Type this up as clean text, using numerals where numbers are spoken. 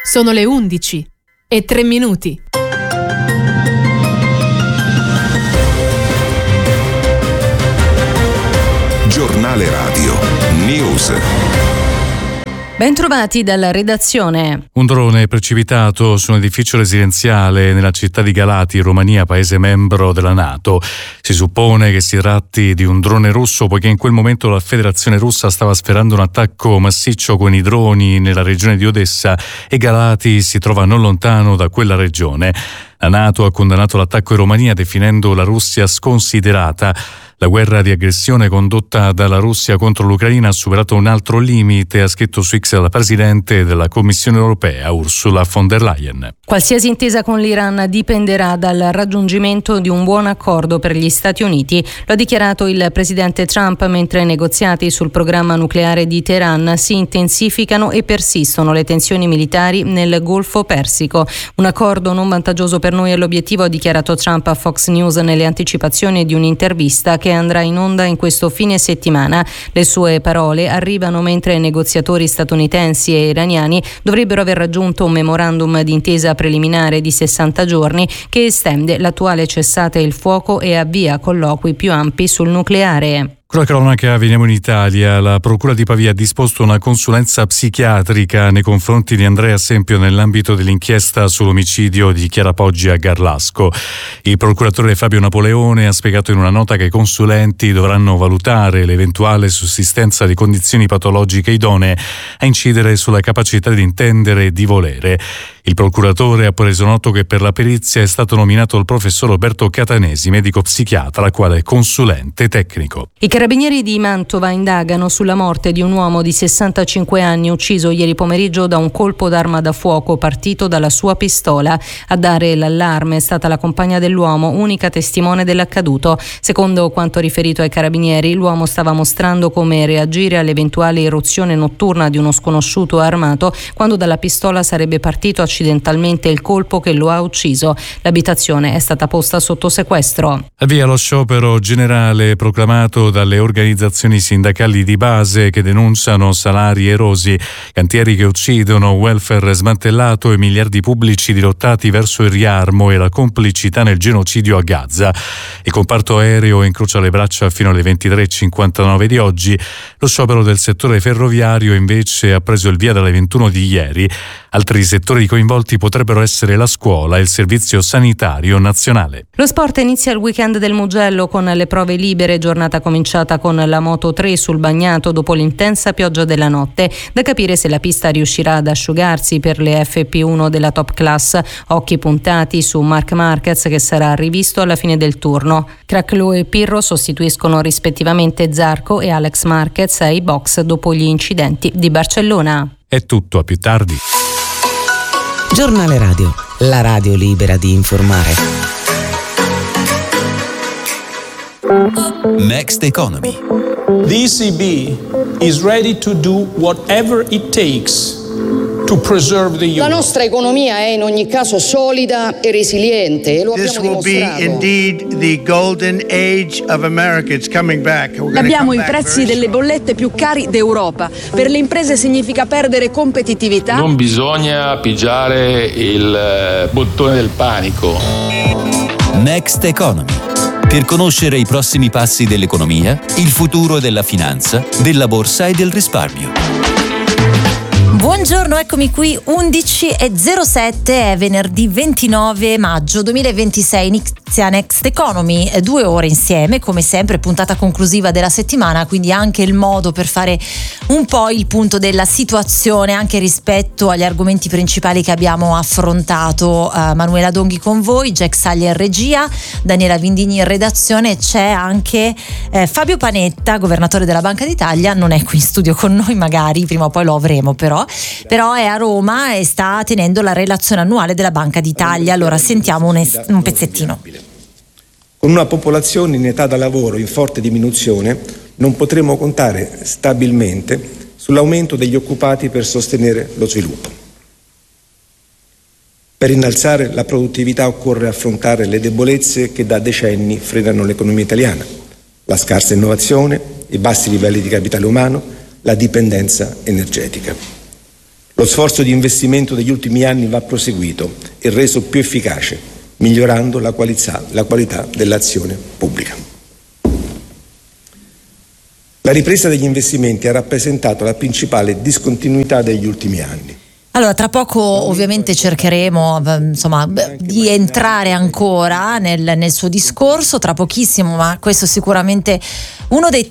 Sono le 11:03. Giornale Radio News. Bentrovati dalla redazione. Un drone precipitato su un edificio residenziale nella città di Galati, Romania, paese membro della NATO. Si suppone che si tratti di un drone russo, poiché in quel momento la Federazione Russa stava sferrando un attacco massiccio con i droni nella regione di Odessa e Galati si trova non lontano da quella regione. La NATO ha condannato l'attacco in Romania definendo la Russia sconsiderata. La guerra di aggressione condotta dalla Russia contro l'Ucraina ha superato un altro limite, ha scritto su X la Presidente della Commissione europea, Ursula von der Leyen. Qualsiasi intesa con l'Iran dipenderà dal raggiungimento di un buon accordo per gli Stati Uniti, lo ha dichiarato il Presidente Trump mentre i negoziati sul programma nucleare di Teheran si intensificano e persistono le tensioni militari nel Golfo Persico. Un accordo non vantaggioso per noi è l'obiettivo, ha dichiarato Trump a Fox News nelle anticipazioni di un'intervista che andrà in onda in questo fine settimana. Le sue parole arrivano mentre i negoziatori statunitensi e iraniani dovrebbero aver raggiunto un memorandum d'intesa preliminare di 60 giorni che estende l'attuale cessate il fuoco e avvia colloqui più ampi sul nucleare. Con la cronaca veniamo in Italia. La Procura di Pavia ha disposto una consulenza psichiatrica nei confronti di Andrea Sempio nell'ambito dell'inchiesta sull'omicidio di Chiara Poggi a Garlasco. Il procuratore Fabio Napoleone ha spiegato in una nota che i consulenti dovranno valutare l'eventuale sussistenza di condizioni patologiche idonee a incidere sulla capacità di intendere e di volere. Il procuratore ha poi reso noto che per la perizia è stato nominato il professor Roberto Catanesi, medico psichiatra, quale consulente tecnico. I carabinieri di Mantova indagano sulla morte di un uomo di 65 anni ucciso ieri pomeriggio da un colpo d'arma da fuoco partito dalla sua pistola. A dare l'allarme è stata la compagna dell'uomo, unica testimone dell'accaduto. Secondo quanto riferito ai carabinieri, l'uomo stava mostrando come reagire all'eventuale irruzione notturna di uno sconosciuto armato quando dalla pistola sarebbe partito accidentalmente il colpo che lo ha ucciso. L'abitazione è stata posta sotto sequestro. Avvia lo sciopero generale proclamato dalle organizzazioni sindacali di base che denunciano salari erosi, cantieri che uccidono, welfare smantellato e miliardi pubblici dirottati verso il riarmo e la complicità nel genocidio a Gaza. Il comparto aereo incrocia le braccia fino alle 23:59 di oggi. Lo sciopero del settore ferroviario invece ha preso il via dalle 21 di ieri. Altri settori coinvolti potrebbero essere la scuola e il servizio sanitario nazionale. Lo sport inizia il weekend del Mugello con le prove libere, giornata cominciata con la Moto 3 sul bagnato dopo l'intensa pioggia della notte. Da capire se la pista riuscirà ad asciugarsi per le FP1 della top class. Occhi puntati su Marc Marquez che sarà rivisto alla fine del turno. Craclò e Pirro sostituiscono rispettivamente Zarco e Alex Marquez ai box dopo gli incidenti di Barcellona. È tutto, a più tardi. Giornale Radio, la radio libera di informare. Next Economy. The ECB is ready to do whatever it takes to preserve the euro. La nostra economia è in ogni caso solida e resiliente e lo abbiamo dimostrato. This will be indeed the golden age of America. It's coming back. Abbiamo i prezzi delle bollette più cari d'Europa. Per le imprese significa perdere competitività. Non bisogna pigiare il bottone del panico. Next Economy. Per conoscere i prossimi passi dell'economia, il futuro della finanza, della borsa e del risparmio. Buongiorno, eccomi qui, 11:07, è venerdì 29 maggio 2026, inizia Next Economy, 2 ore insieme, come sempre, puntata conclusiva della settimana, quindi anche il modo per fare un po' il punto della situazione anche rispetto agli argomenti principali che abbiamo affrontato. Manuela Donghi con voi, Jack Saglia in regia, Daniela Vindigni in redazione, c'è anche Fabio Panetta, governatore della Banca d'Italia, non è qui in studio con noi, magari prima o poi lo avremo, però è a Roma e sta tenendo la relazione annuale della Banca d'Italia. Allora sentiamo un pezzettino. Con una popolazione in età da lavoro in forte diminuzione non potremo contare stabilmente sull'aumento degli occupati per sostenere lo sviluppo. Per innalzare la produttività occorre affrontare le debolezze che da decenni frenano l'economia italiana: la scarsa innovazione, i bassi livelli di capitale umano, la dipendenza energetica. Lo sforzo di investimento degli ultimi anni va proseguito e reso più efficace, migliorando la qualità dell'azione pubblica. La ripresa degli investimenti ha rappresentato la principale discontinuità degli ultimi anni. Allora, tra poco ovviamente cercheremo di entrare ancora nel suo discorso, tra pochissimo, ma questo sicuramente uno dei